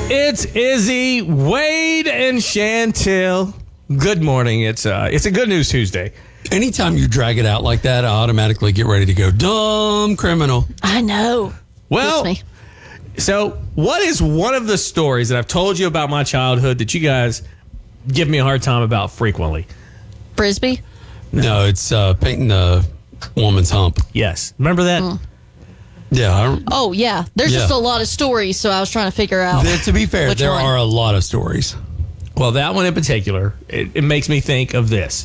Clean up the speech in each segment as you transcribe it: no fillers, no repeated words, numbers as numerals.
It's Izzy, Wade, and Chantel. Good morning. It's a Good News Tuesday. Anytime you drag it out like that, I automatically get ready to go, dumb criminal. I know. Well, Gets me. so what is one of the stories that I've told you about my childhood that you guys give me a hard time about frequently? Frisbee? No, it's painting the woman's hump. Yes. Remember that? Yeah. Oh, yeah. There's just a lot of stories, so I was trying to figure out. To be fair, which there one? are a lot of stories. Well, that one in particular, it makes me think of this.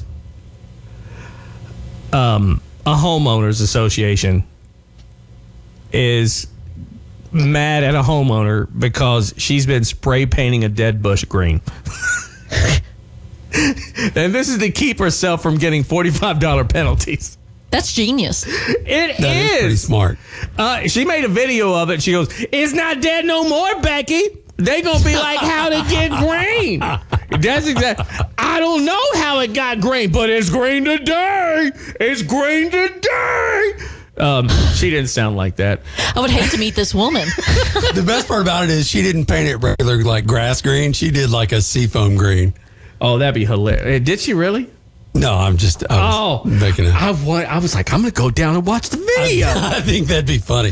A homeowners association is mad at a homeowner because she's been spray painting a dead bush green. And this is to keep herself from getting $45 penalties. That's genius. It That is pretty smart. She made a video of it. She goes, "It's not dead no more, Becky. They gonna be like, how to get green." That's exactly. I don't know how it got green, but it's green today. It's green today. She didn't sound like that. I would hate to meet this woman. The best part about it is she didn't paint it regular like grass green. She did like a seafoam green. Oh, that'd be hilarious. Did she really? No, I was making it. I was like, I'm gonna go down and watch the video. I think that'd be funny.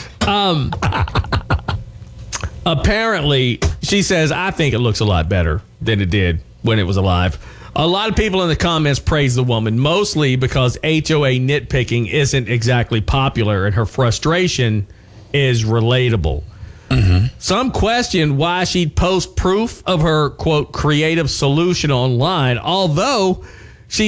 Apparently, she says, I think it looks a lot better than it did when it was alive. A lot of people in the comments praise the woman, mostly because HOA nitpicking isn't exactly popular and her frustration is relatable. Mm-hmm. Some question why she'd post proof of her, quote, creative solution online, although